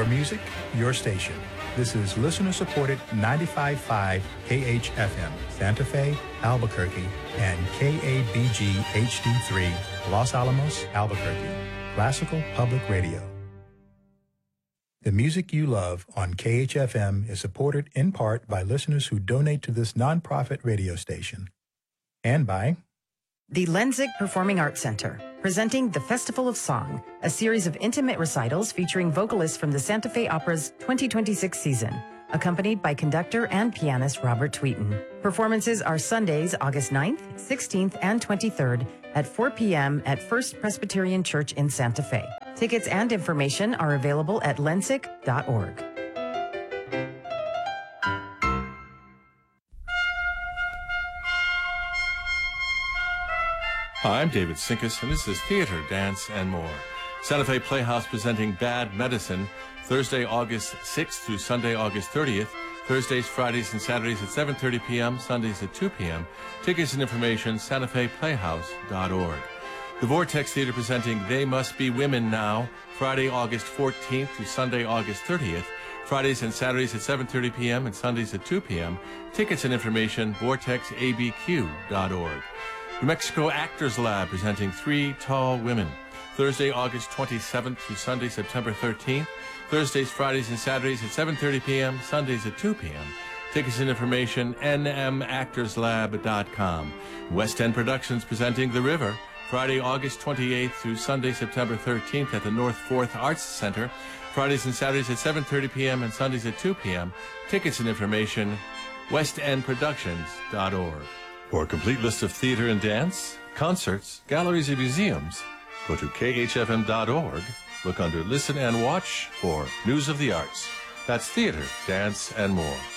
Your music, your station. This is listener-supported 95.5 KHFM, Santa Fe, Albuquerque, and KABG HD3, Los Alamos, Albuquerque. Classical Public Radio. The music you love on KHFM is supported in part by listeners who donate to this nonprofit radio station. And by the Lenzik Performing Arts Center, presenting the Festival of Song, a series of intimate recitals featuring vocalists from the Santa Fe Opera's 2026 season, accompanied by conductor and pianist Robert Tweeten. Performances are Sundays, August 9th, 16th, and 23rd at 4 p.m. at First Presbyterian Church in Santa Fe. Tickets and information are available at lenzik.org. Hi, I'm David Sinkus, and this is Theater, Dance, and More. Santa Fe Playhouse presenting Bad Medicine, Thursday, August 6th through Sunday, August 30th. Thursdays, Fridays, and Saturdays at 7:30 p.m., Sundays at 2 p.m. Tickets and information, santafeplayhouse.org. The Vortex Theater presenting They Must Be Women Now, Friday, August 14th through Sunday, August 30th. Fridays and Saturdays at 7:30 p.m. and Sundays at 2 p.m. Tickets and information, vortexabq.org. New Mexico Actors Lab presenting Three Tall Women, Thursday, August 27th through Sunday, September 13th. Thursdays, Fridays, and Saturdays at 7:30 p.m., Sundays at 2 p.m. Tickets and information, nmactorslab.com. West End Productions presenting The River, Friday, August 28th through Sunday, September 13th at the North 4th Arts Center. Fridays and Saturdays at 7:30 p.m. and Sundays at 2 p.m. Tickets and information, westendproductions.org. For a complete list of theater and dance, concerts, galleries, and museums, go to khfm.org, look under Listen and Watch for News of the Arts. That's theater, dance, and more.